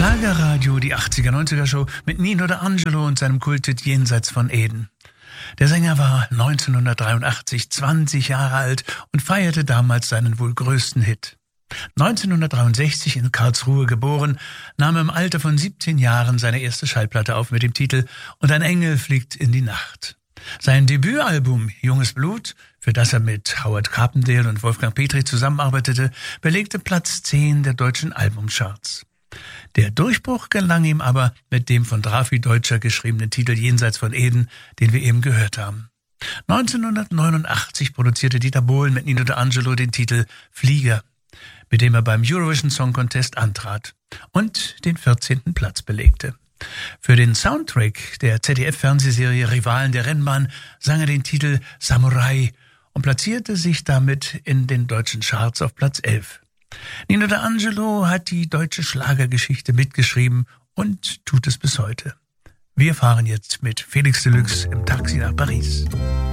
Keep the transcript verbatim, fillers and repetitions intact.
Schlagerradio, die achtziger neunziger Show mit Nino D'Angelo und seinem Kulthit Jenseits von Eden. Der Sänger war neunzehnhundertdreiundachtzig zwanzig Jahre alt und feierte damals seinen wohl größten Hit. neunzehnhundertdreiundsechzig in Karlsruhe geboren, nahm er im Alter von siebzehn Jahren seine erste Schallplatte auf mit dem Titel »Und ein Engel fliegt in die Nacht«. Sein Debütalbum »Junges Blut«, für das er mit Howard Carpendale und Wolfgang Petri zusammenarbeitete, belegte Platz zehn der deutschen Albumcharts. Der Durchbruch gelang ihm aber mit dem von Drafi Deutscher geschriebenen Titel »Jenseits von Eden«, den wir eben gehört haben. neunzehnhundertneunundachtzig produzierte Dieter Bohlen mit Nino D'Angelo den Titel »Flieger«, mit dem er beim Eurovision Song Contest antrat und den vierzehnten Platz belegte. Für den Soundtrack der Z D F-Fernsehserie Rivalen der Rennbahn sang er den Titel »Samurai« und platzierte sich damit in den deutschen Charts auf Platz elf. Nino D'Angelo hat die deutsche Schlagergeschichte mitgeschrieben und tut es bis heute. Wir fahren jetzt mit Felix Deluxe im Taxi nach Paris.